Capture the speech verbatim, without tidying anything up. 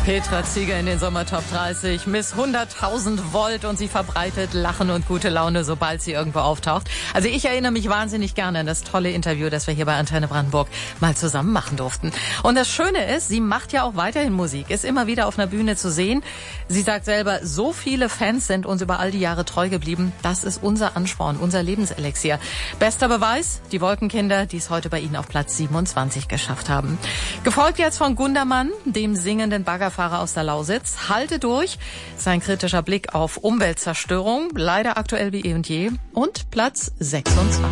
Petra Zieger in den Sommertop dreißig. Miss hunderttausend Volt und sie verbreitet Lachen und gute Laune, sobald sie irgendwo auftaucht. Also ich erinnere mich wahnsinnig gerne an das tolle Interview, das wir hier bei Antenne Brandenburg mal zusammen machen durften. Und das Schöne ist, sie macht ja auch weiterhin Musik, ist immer wieder auf einer Bühne zu sehen. Sie sagt selber, so viele Fans sind uns über all die Jahre treu geblieben. Das ist unser Ansporn, unser Lebenselixier. Bester Beweis, die Wolkenkinder, die es heute bei Ihnen auf Platz siebenundzwanzig geschafft haben. Gefolgt jetzt von Gundermann, dem singenden Baggerfahrer aus der Lausitz. Halte durch. Sein kritischer Blick auf Umweltzerstörung. Leider aktuell wie eh und je. Und Platz sechsundzwanzig.